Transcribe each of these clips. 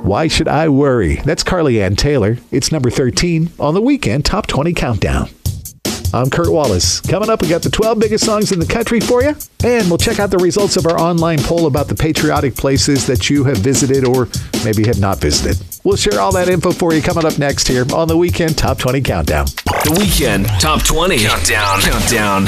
Why Should I Worry? That's Carly Ann Taylor. It's number 13 on the Weekend Top 20 Countdown. I'm Kurt Wallace. Coming up, we got the 12 biggest songs in the country for you. And we'll check out the results of our online poll about the patriotic places that you have visited or maybe have not visited. We'll share all that info for you coming up next here on the Weekend Top 20 Countdown. The Weekend Top 20 Countdown.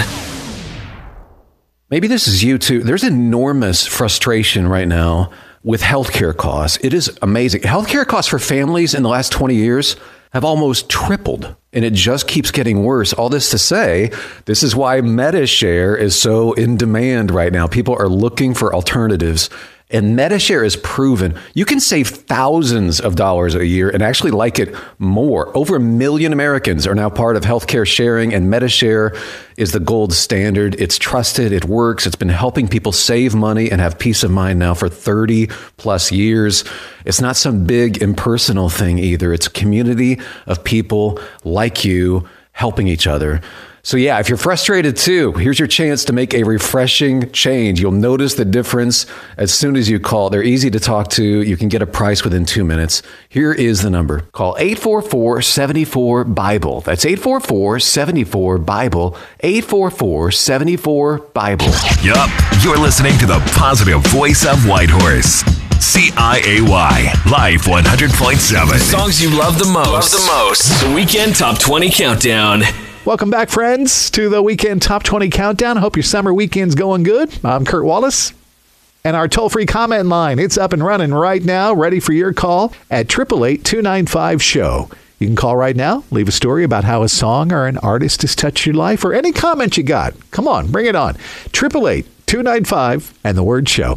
Maybe this is you too. There's enormous frustration right now with healthcare costs. It is amazing. Healthcare costs for families in the last 20 years have almost tripled, and it just keeps getting worse. All this to say, this is why MediShare is so in demand right now. People are looking for alternatives. And MediShare is proven you can save thousands of dollars a year and actually like it more. Over 1 million Americans are now part of healthcare sharing, and MediShare is the gold standard. It's trusted. It works. It's been helping people save money and have peace of mind now for 30 plus years. It's not some big impersonal thing either. It's a community of people like you helping each other. So yeah, if you're frustrated too, here's your chance to make a refreshing change. You'll notice the difference as soon as you call. They're easy to talk to. You can get a price within 2 minutes. Here is the number. Call 844-74-BIBLE. That's 844-74-BIBLE. 844-74-BIBLE. Yup, you're listening to the positive voice of Whitehorse. CIAY, Life 100.7. Songs you love the most. The Weekend Top 20 Countdown. Welcome back, friends, to the Weekend Top 20 Countdown. Hope your summer weekend's going good. I'm Kurt Wallace. And our toll-free comment line, it's up and running right now, ready for your call at 888-295-SHOW. You can call right now, leave a story about how a song or an artist has touched your life, or any comment you got. Come on, bring it on. 888-295 and the word SHOW.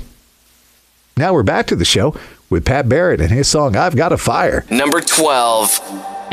Now we're back to the show with Pat Barrett and his song, I've Got a Fire. Number 12.